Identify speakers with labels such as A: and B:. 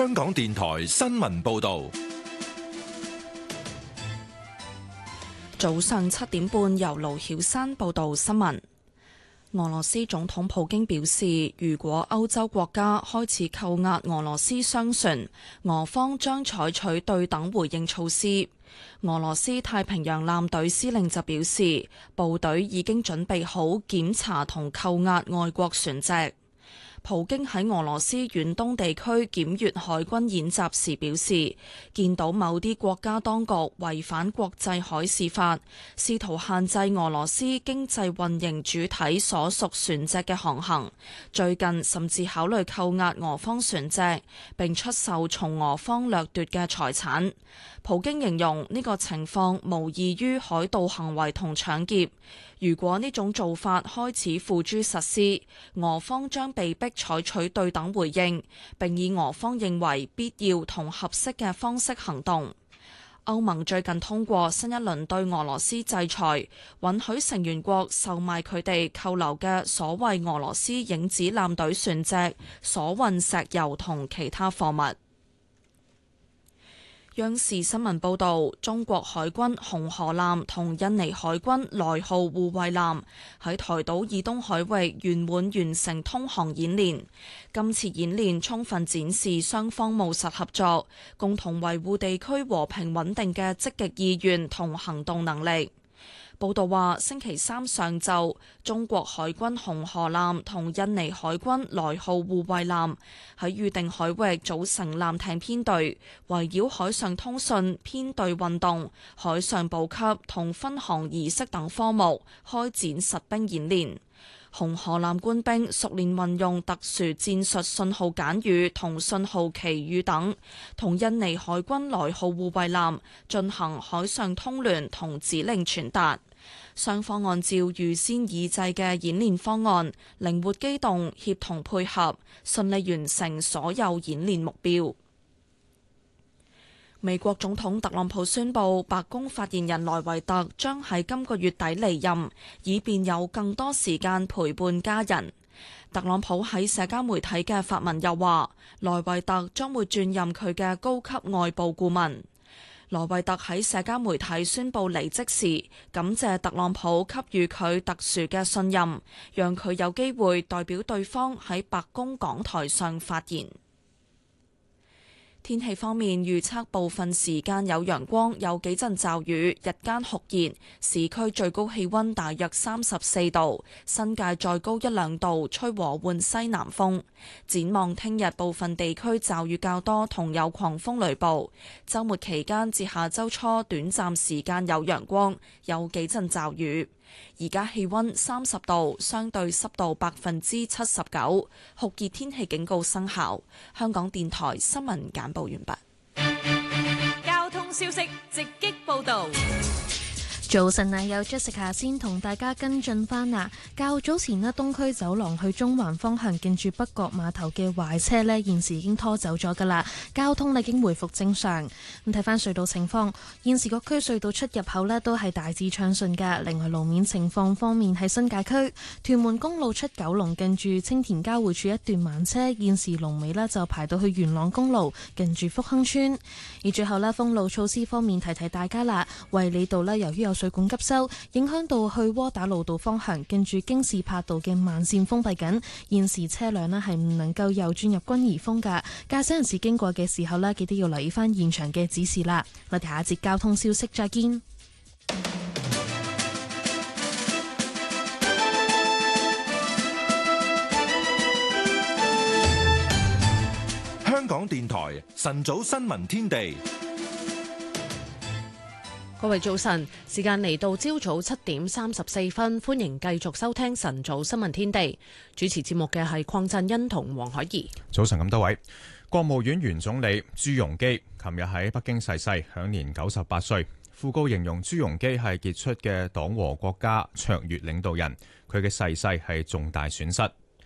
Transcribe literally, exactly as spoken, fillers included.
A: 香港電台新聞報道。
B: 早上七點半，由盧曉山報道新聞。俄羅斯總統普京表示，如果歐洲國家開始扣押俄羅斯商船，俄方將採取對等回應措施。俄羅斯太平洋艦隊司令就表示，部隊已經準備好檢查同扣押外國船隻。普京喺俄羅斯遠東地區檢閱海軍演習時表示，見到某啲國家當局違反國際海事法，試圖限制俄羅斯經濟運營主體所屬船隻嘅航行，最近甚至考慮扣押俄方船隻，並出售從俄方掠奪嘅財產。普京形容呢個情況無異於海盜行為同搶劫。如果呢種做法開始付諸實施，俄方將被迫採取對等回應，並以俄方認為必要同合適嘅方式行動。歐盟最近通過新一輪對俄羅斯制裁，允許成員國售賣佢哋扣留嘅所謂俄羅斯影子艦隊船隻所運石油同其他貨物。央視新聞報導，中國海軍紅河艦同印尼海軍來號護衛艦喺台島以東海域圓滿完成通航演練。今次演練充分展示雙方務實合作，共同維護地區和平穩定嘅積極意願同行動能力。報道話，星期三上晝，中國海軍紅河艦同印尼海軍來號護衛艦喺預定海域組成艦艇編隊，圍繞海上通訊、編隊運動、海上補給同分航儀式等科目開展實兵演練。紅河艦官兵熟練運用特殊戰術信號簡語同信號旗語等，同印尼海軍來號護衛艦進行海上通聯同指令傳達。雙方按照預先擬製嘅演練方案，靈活機動、協同配合，順利完成所有演練目標。美國總統特朗普宣布，白宮發言人萊維特將喺今個月底離任，以便有更多時間陪伴家人。特朗普喺社交媒體嘅發文又話，萊維特將會轉任佢嘅高級外部顧問。萊維特喺社交媒體宣布離職時，感謝特朗普給予佢特殊嘅信任，讓佢有機會代表對方喺白宮講台上發言。天氣方面，預測部分時間有陽光，有幾陣驟雨，日間酷熱，市區最高氣溫大約三十四度，新界再高一兩度，吹和緩西南風。展望聽日部分地區驟雨較多，同有狂風雷暴。週末期間至下週初短暫時間有陽光，有幾陣驟雨。而家氣溫三十度，相對濕度百分之七十九，酷熱天氣警告生效。香港電台新聞簡報完畢。
C: 交通消息直擊報道。
D: 早晨啊，有 Jessica 先同大家跟進翻啊。較早前呢，東區走廊去中環方向近住北角碼頭嘅壞車呢，現時已經拖走咗噶啦，交通呢已經回復正常。咁睇翻隧道情況，現時各區隧道出入口呢都係大致暢順噶。另外路面情況方面，喺新界區屯門公路出九龍近住青田交匯處一段慢車，現時龍尾呢就排到去元朗公路近住福亨村。而最後呢，封路措施方面提提大家啦，衛理道呢由於有水管急修，影響到去窩打老道方向近住京士柏道嘅慢線封閉緊，現時車輛呢係唔能夠右轉入軍怡峰噶，駕駛人士經過嘅時候呢，記得要留意翻現場嘅指示啦。我哋下一節交通消息再見。
A: 香港電台晨早新聞天地。
E: 各位早晨，時間嚟到朝早七點三十四分，歡迎繼續收聽晨早新聞天地。主持節目嘅係鄺振欣同黃海怡。
F: 早晨咁多位，國務院原總理朱鎔基琴日喺北京逝世，享年九十八歲。訃告形容朱鎔基係傑出嘅黨和國家卓越領導人，佢嘅逝世係重大損失。